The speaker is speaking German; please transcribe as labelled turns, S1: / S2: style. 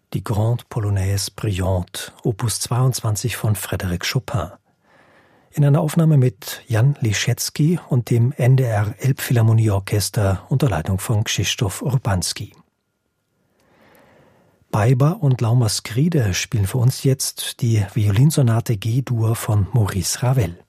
S1: die Grande Polonaise Brillante, Opus 22 von Frédéric Chopin. In einer Aufnahme mit Jan Liszewski und dem NDR Elbphilharmonieorchester unter Leitung von Krzysztof Urbanski. Beiber und Lauma Skride spielen für uns jetzt die Violinsonate G-Dur von Maurice Ravel.